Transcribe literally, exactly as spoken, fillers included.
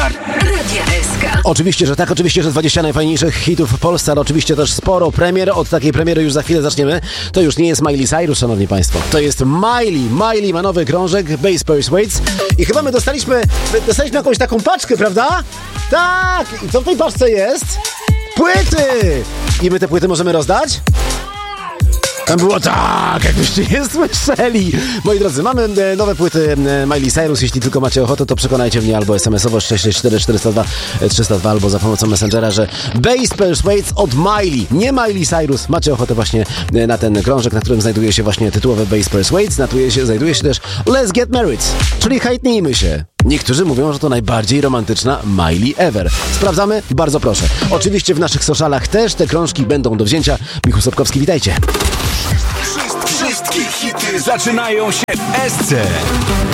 Radia S K. Oczywiście, że tak, oczywiście, że dwadzieścia najfajniejszych hitów w Polsce, ale oczywiście też sporo premier. Od takiej premiery już za chwilę zaczniemy. To już nie jest Miley Cyrus, szanowni państwo. To jest Miley. Miley ma nowy krążek, Bass Persuades. I chyba my dostaliśmy, my dostaliśmy jakąś taką paczkę, prawda? Tak! I co w tej paczce jest? Płyty! I my te płyty możemy rozdać? Tam było tak, jakbyście nie słyszeli. Moi drodzy, mamy e, nowe płyty e, Miley Cyrus. Jeśli tylko macie ochotę, to przekonajcie mnie albo es em esowo sześć sześć cztery cztery zero dwa trzysta dwa albo za pomocą Messengera, że Bass Persuades od Miley, nie Miley Cyrus. Macie ochotę właśnie e, na ten krążek, na którym znajduje się właśnie tytułowy Bass Persuades. Znajduje się, znajduje się też Let's Get Married, czyli hajtnijmy się. Niektórzy mówią, że to najbardziej romantyczna Miley ever. Sprawdzamy? Bardzo proszę. Oczywiście w naszych socialach też te krążki będą do wzięcia. Michał Sobkowski, witajcie. Wszystkie hity zaczynają się w S C.